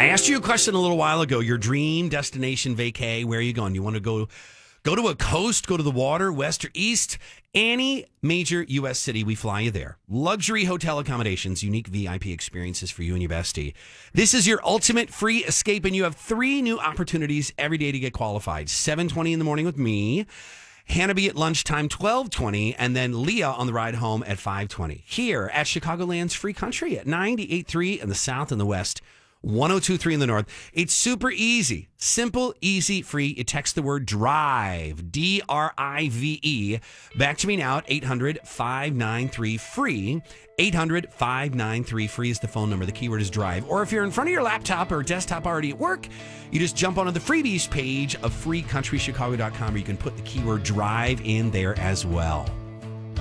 I asked you a question a little while ago. Your dream destination vacay, where are you going? You want to go to a coast, go to the water, west or east? Any major U.S. city, we fly you there. Luxury hotel accommodations, unique VIP experiences for you and your bestie. This is your ultimate free escape, and you have 3 new opportunities every day to get qualified. 7:20 in the morning with me, Hannah B at lunchtime, 12:20, and then Leah on the ride home at 5:20. Here at Chicagoland's Free Country at 98.3 in the south and the west, 102.3 in the north. It's super easy. Simple, easy, free. You text the word DRIVE, D-R-I-V-E. Back to me now at 800-593-FREE. 800-593-FREE is the phone number. The keyword is DRIVE. Or if you're in front of your laptop or desktop already at work, you just jump onto the freebies page of freecountrychicago.com, where you can put the keyword DRIVE in there as well.